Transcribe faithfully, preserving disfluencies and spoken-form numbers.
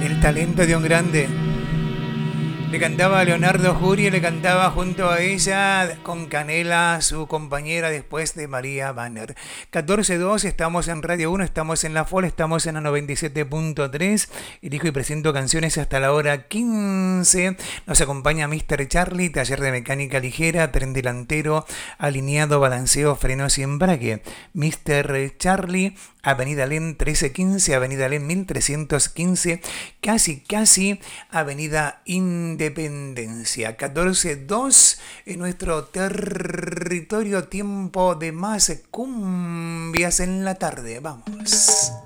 El talento de un grande. Le cantaba a Leonardo Jury, le cantaba junto a ella con Canela, su compañera después de María Banner. catorce dos, estamos en Radio uno, estamos en La F O L, estamos en la noventa y siete punto tres. Elijo y presento canciones hasta la hora quince. Nos acompaña mister Charlie, taller de mecánica ligera, tren delantero, alineado, balanceo, frenos y embrague. mister Charlie, Avenida Len trece quince, Avenida Len mil trescientos quince, casi casi Avenida Independencia. catorce dos en nuestro territorio, tiempo de más cumbias en la tarde. Vamos.